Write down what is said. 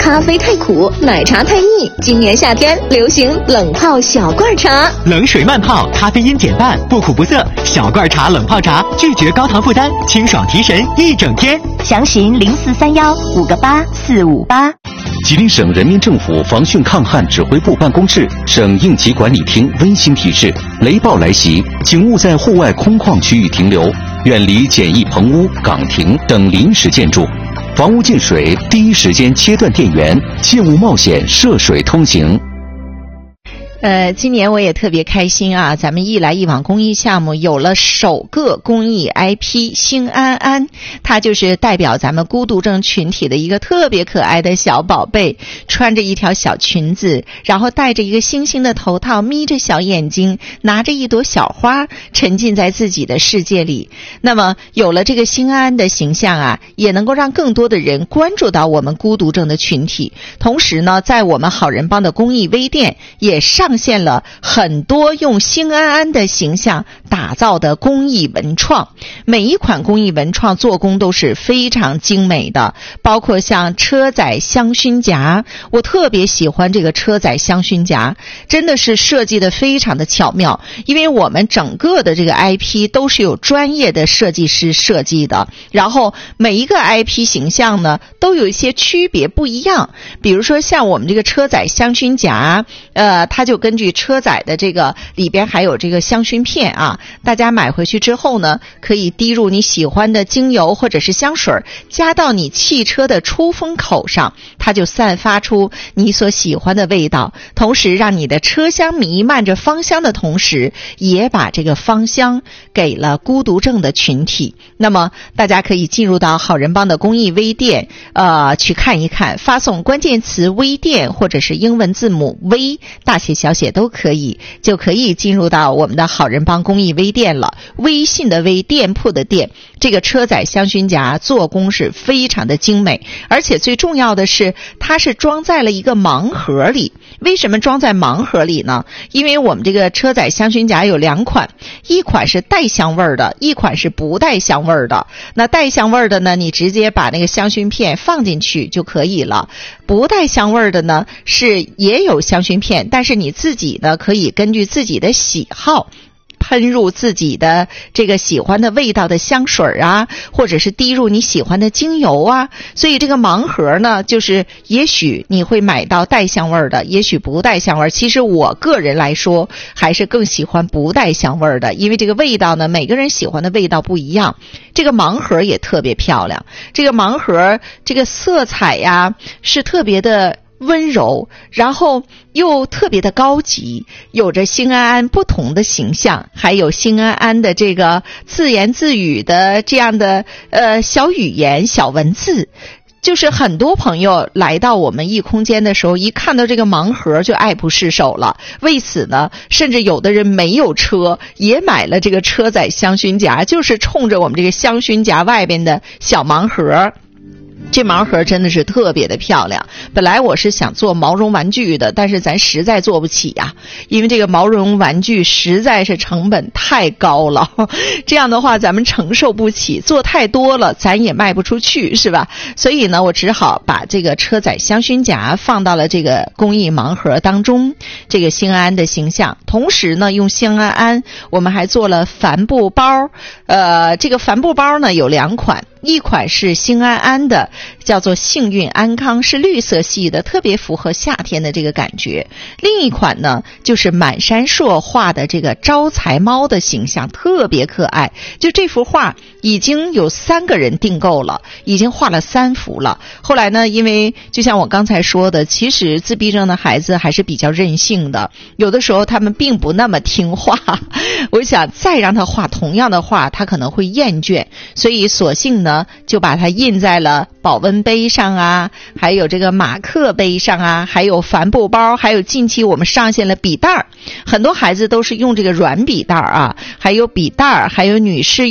咖啡太苦，奶茶太腻。今年夏天流行冷泡小罐茶， 冷水慢泡，咖啡因减半，不苦不涩。小罐茶冷泡茶，拒绝高糖负担，清爽提神一整天。 详询0431-58458。 吉林省人民政府防汛抗旱指挥部办公室、省应急管理厅温馨提示：雷暴来袭，请勿在户外空旷区域停留，远离简易棚屋、岗亭等临时建筑。房屋进水，第一时间切断电源，切勿冒险涉水通行。 今年我也特别开心啊，咱们一来一往公益项目有了首个公益 IP 星安安，它就是代表咱们孤独症群体的一个特别可爱的小宝贝，穿着一条小裙子，然后戴着一个星星的头套，眯着小眼睛，拿着一朵小花，沉浸在自己的世界里。那么有了这个星安安的形象啊，也能够让更多的人关注到我们孤独症的群体。同时呢，在我们好人帮的公益微店也上线了很多用星安安的形象打造的公益文创，每一款公益文创做工都是非常精美的，包括像车载香薰夹，我特别喜欢这个车载香薰夹，真的是设计的非常的巧妙，因为我们整个的这个 IP 都是有专业的设计师设计的，然后每一个 IP 形象呢都有一些区别不一样，比如说像我们这个车载香薰夹，它就根据车载的这个里边还有这个香薰片啊，大家买回去之后呢，可以滴入你喜欢的精油或者是香水，加到你汽车的出风口上，它就散发出你所喜欢的味道，同时让你的车厢弥漫着芳香的同时，也把这个芳香给了孤独症的群体。那么大家可以进入到好人帮的公益微店去看一看，发送关键词微店或者是英文字母微，大写小写都可以，就可以进入到我们的好人帮公益微店了。微信的微，店铺的店，这个车载香薰夹做工是非常的精美，而且最重要的是它是装在了一个盲盒里。为什么装在盲盒里呢？因为我们这个车载香薰夹有两款，一款是带香味的，一款是不带香味的。那带香味的呢，你直接把那个香薰片放进去就可以了。不带香味的呢，是也有香薰片，但是你自己呢可以根据自己的喜好喷入自己的这个喜欢的味道的香水啊，或者是滴入你喜欢的精油啊。所以这个盲盒呢，就是也许你会买到带香味的，也许不带香味。其实我个人来说还是更喜欢不带香味的，因为这个味道呢，每个人喜欢的味道不一样。这个盲盒也特别漂亮，这个盲盒这个色彩呀是特别的温柔，然后又特别的高级，有着星安安不同的形象，还有星安安的这个自言自语的这样的小语言小文字。就是很多朋友来到我们异空间的时候，一看到这个盲盒就爱不释手了。为此呢，甚至有的人没有车也买了这个车载香薰夹，就是冲着我们这个香薰夹外边的小盲盒。这盲盒真的是特别的漂亮，本来我是想做毛绒玩具的，但是咱实在做不起呀，因为这个毛绒玩具实在是成本太高了，这样的话咱们承受不起，做太多了咱也卖不出去，是吧？所以呢，我只好把这个车载香薰夹放到了这个公益盲盒当中，这个星安安的形象。同时呢，用星安安我们还做了帆布包，这个帆布包呢有两款，一款是星安安的，叫做幸运安康，是绿色系的，特别符合夏天的这个感觉。另一款呢就是满山硕画的这个招财猫的形象，特别可爱。就这幅画已经有3个人订购了，已经画了3幅了。后来呢，因为就像我刚才说的，其实自闭症的孩子还是比较任性的，有的时候他们并不那么听话，我想再让他画同样的画他可能会厌倦，所以索性呢就把它印在了保温杯上啊，还有这个马克杯上啊，还有帆布包，还有近期我们上线了笔袋，很多孩子都是用这个软笔袋啊，还有笔袋，还有女士